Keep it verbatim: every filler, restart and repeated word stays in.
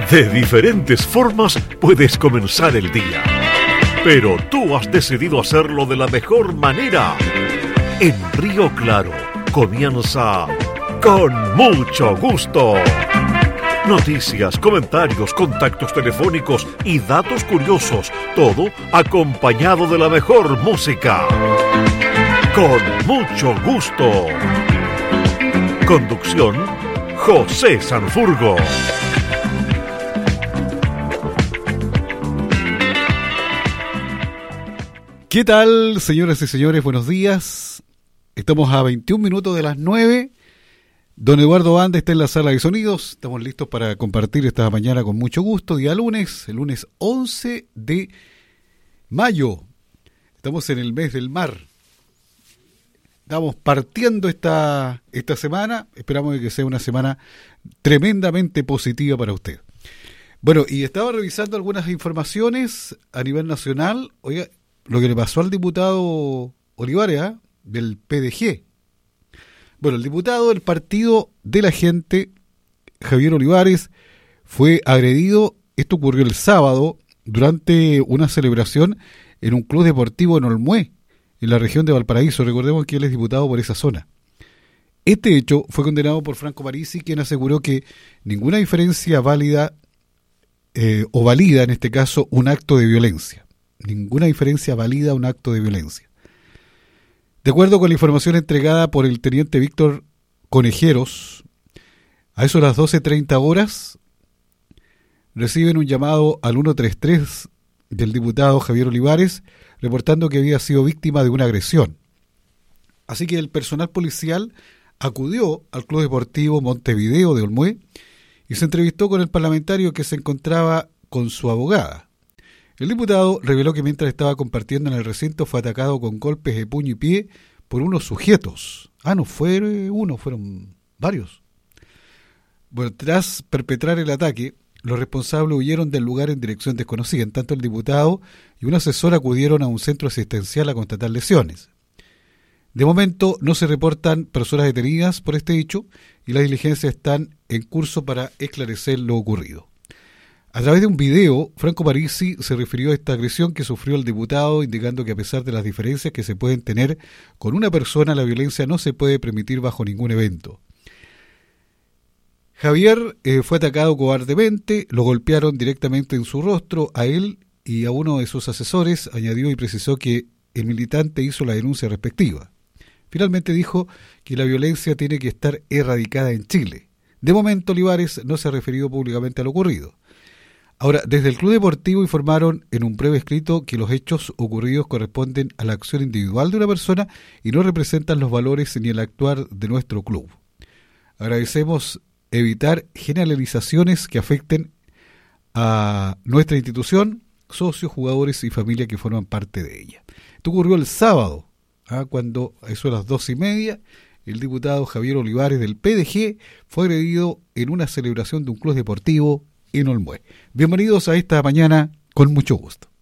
De diferentes formas puedes comenzar el día, pero tú has decidido hacerlo de la mejor manera. En Río Claro comienza Con Mucho Gusto. Noticias, comentarios, contactos telefónicos y datos curiosos, todo acompañado de la mejor música. Con Mucho Gusto. Conducción, José Sanfurgo. ¿Qué tal, señoras y señores? Buenos días. Estamos a veintiún minutos de las nueve. Don Eduardo Banda está en la sala de sonidos. Estamos listos para compartir esta mañana con mucho gusto. Día lunes, el lunes once de mayo. Estamos en el mes del mar. Estamos partiendo esta, esta semana. Esperamos que sea una semana tremendamente positiva para usted. Bueno, y estaba revisando algunas informaciones a nivel nacional. Oiga, lo que le pasó al diputado Olivares, ¿eh? del P D G. Bueno, el diputado del Partido de la Gente, Javier Olivares, fue agredido. Esto ocurrió el sábado durante una celebración en un club deportivo en Olmué, en la región de Valparaíso. Recordemos que él es diputado por esa zona. Este hecho fue condenado por Franco Parisi, quien aseguró que ninguna diferencia válida eh, o valida, en este caso, un acto de violencia. Ninguna diferencia valida un acto de violencia. De acuerdo con la información entregada por el teniente Víctor Conejeros, a eso de las doce treinta horas, reciben un llamado al ciento treinta y tres del diputado Javier Olivares, reportando que había sido víctima de una agresión. Así que el personal policial acudió al Club Deportivo Montevideo de Olmué y se entrevistó con el parlamentario, que se encontraba con su abogada. El diputado reveló que mientras estaba compartiendo en el recinto fue atacado con golpes de puño y pie por unos sujetos. Ah, no fue uno, fueron varios. Bueno, tras perpetrar el ataque, los responsables huyeron del lugar en dirección desconocida. En tanto, el diputado y un asesor acudieron a un centro asistencial a constatar lesiones. De momento no se reportan personas detenidas por este hecho y las diligencias están en curso para esclarecer lo ocurrido. A través de un video, Franco Parisi se refirió a esta agresión que sufrió el diputado, indicando que a pesar de las diferencias que se pueden tener con una persona, la violencia no se puede permitir bajo ningún evento. Javier eh, fue atacado cobardemente, lo golpearon directamente en su rostro a él y a uno de sus asesores. Añadió y precisó que el militante hizo la denuncia respectiva. Finalmente dijo que la violencia tiene que estar erradicada en Chile. De momento, Olivares no se ha referido públicamente a lo ocurrido. Ahora, desde el Club Deportivo informaron en un breve escrito que los hechos ocurridos corresponden a la acción individual de una persona y no representan los valores ni el actuar de nuestro club. Agradecemos evitar generalizaciones que afecten a nuestra institución, socios, jugadores y familia que forman parte de ella. Esto ocurrió el sábado, ¿ah? cuando a eso a las dos y media, el diputado Javier Olivares del P D G fue agredido en una celebración de un club deportivo en Olmué. Bienvenidos a esta mañana con mucho gusto.